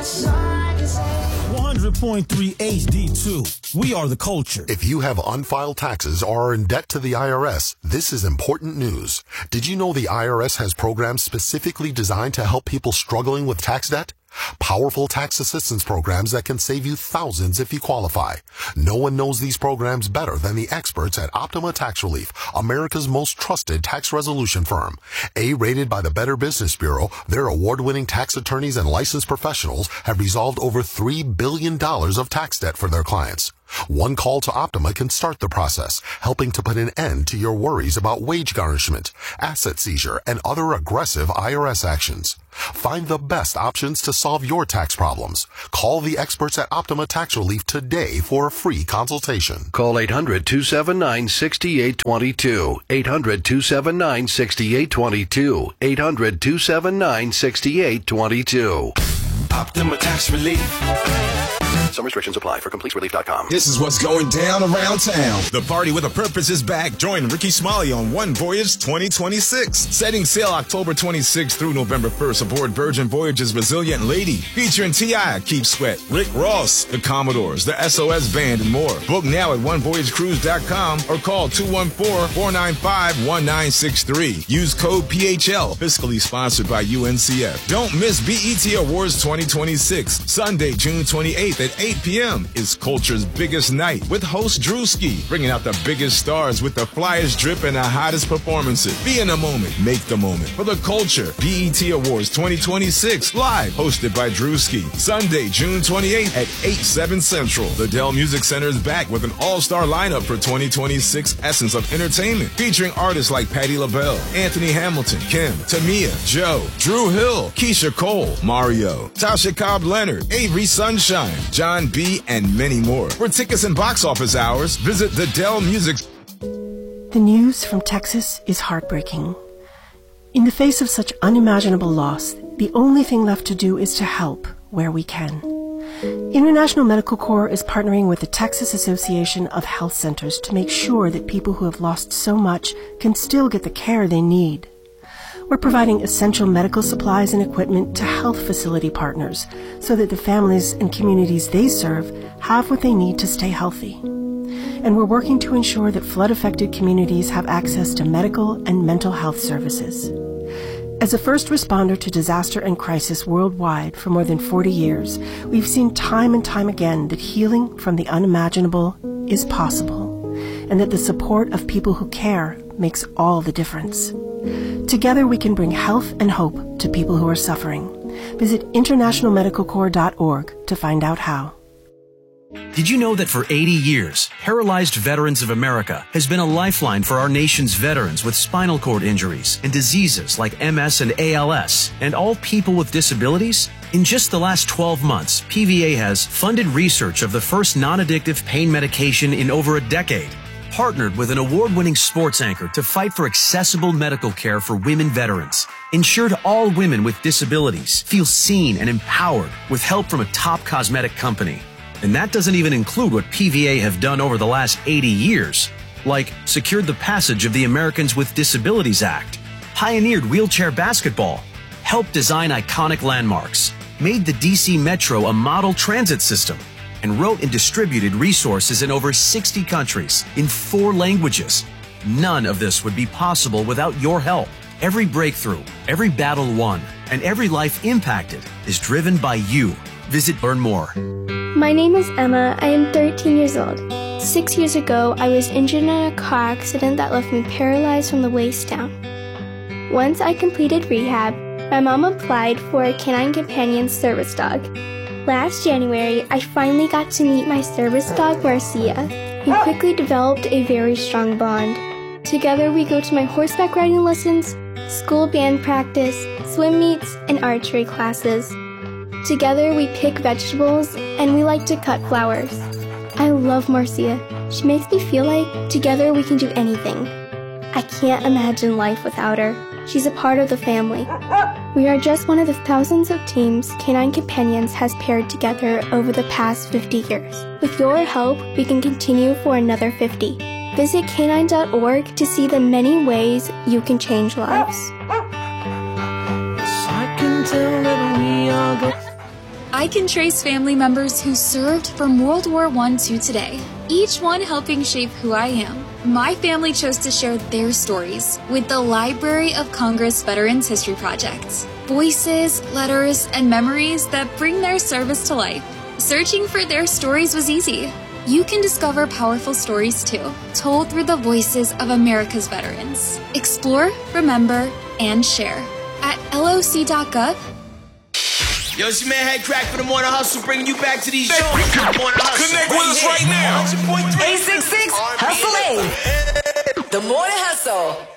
100.3 HD2. We are the culture. If you have unfiled taxes or are in debt to the IRS, this is important news. Did you know the IRS has programs specifically designed to help people struggling with tax debt? Powerful tax assistance programs that can save you thousands if you qualify. No one knows these programs better than the experts at Optima Tax Relief, America's most trusted tax resolution firm. A-rated by the Better Business Bureau, their award-winning tax attorneys and licensed professionals have resolved over $3 billion of tax debt for their clients. One call to Optima can start the process, helping to put an end to your worries about wage garnishment, asset seizure, and other aggressive IRS actions. Find the best options to solve your tax problems. Call the experts at Optima Tax Relief today for a free consultation. Call 800-279-6822. 800-279-6822. 800-279-6822. Optima Tax Relief. Some restrictions apply. For CompleteRelief.com. This is what's going down around town. The Party with a Purpose is back. Join Ricky Smiley on One Voyage 2026. Setting sail October 26th through November 1st aboard Virgin Voyage's Resilient Lady. Featuring T.I., Keep Sweat, Rick Ross, the Commodores, the SOS Band, and more. Book now at OneVoyageCruise.com or call 214-495-1963. Use code PHL. Fiscally sponsored by UNCF. Don't miss BET Awards 2026. Sunday, June 28th at 8 p.m. is Culture's biggest night with host Drewski, bringing out the biggest stars with the flyest drip and the hottest performances. Be in the moment, make the moment. For the Culture BET Awards 2026 live, hosted by Drewski. Sunday, June 28th at 8/7 Central. The Dell Music Center is back with an all-star lineup for 2026 Essence of Entertainment, featuring artists like Patti LaBelle, Anthony Hamilton, Kim, Tamia, Joe, Drew Hill, Keisha Cole, Mario, Tasha Cobb Leonard, Avery Sunshine, John B., and many more. For tickets and box office hours, visit the Dell Music. The news from Texas is heartbreaking. In the face of such unimaginable loss, the only thing left to do is to help where we can. International Medical Corps is partnering with the Texas Association of Health Centers to make sure that people who have lost so much can still get the care they need. We're providing essential medical supplies and equipment to health facility partners so that the families and communities they serve have what they need to stay healthy. And we're working to ensure that flood-affected communities have access to medical and mental health services. As a first responder to disaster and crisis worldwide for more than 40 years, we've seen time and time again that healing from the unimaginable is possible, and that the support of people who care makes all the difference. Together we can bring health and hope to people who are suffering. Visit internationalmedicalcorps.org to find out how. Did you know that for 80 years, Paralyzed Veterans of America has been a lifeline for our nation's veterans with spinal cord injuries and diseases like MS and ALS, and all people with disabilities? In just the last 12 months, PVA has funded research of the first non-addictive pain medication in over a decade, partnered with an award-winning sports anchor to fight for accessible medical care for women veterans, ensured all women with disabilities feel seen and empowered with help from a top cosmetic company. And that doesn't even include what PVA have done over the last 80 years, like secured the passage of the Americans with Disabilities Act, pioneered wheelchair basketball, helped design iconic landmarks, made the DC Metro a model transit system, and wrote and distributed resources in over 60 countries in 4 languages. None of this would be possible without your help. Every breakthrough, every battle won, and every life impacted is driven by you. Visit Learn More. My name is Emma. I am 13 years old. 6 years ago, I was injured in a car accident that left me paralyzed from the waist down. Once I completed rehab, my mom applied for a Canine Companion service dog. Last January, I finally got to meet my service dog, Marcia. We quickly developed a very strong bond. Together, we go to my horseback riding lessons, school band practice, swim meets, and archery classes. Together, we pick vegetables, and we like to cut flowers. I love Marcia. She makes me feel like together we can do anything. I can't imagine life without her. She's a part of the family. We are just one of the thousands of teams Canine Companions has paired together over the past 50 years. With your help, we can continue for another 50. Visit canine.org to see the many ways you can change lives. I can trace family members who served from World War I to today, each one helping shape who I am. My family chose to share their stories with the Library of Congress Veterans History Project. Voices, letters, and memories that bring their service to life. Searching for their stories was easy. You can discover powerful stories too, told through the voices of America's veterans. Explore, remember, and share at loc.gov. Yo, it's your man Head Crack for the Morning Hustle, bringing you back to these shows. Morning Hustle. Connect with us right now. 100.3 866 Hustle 8. The Morning Hustle.